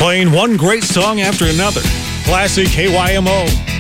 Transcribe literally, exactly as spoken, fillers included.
Playing one great song after another. Classic K Y M O.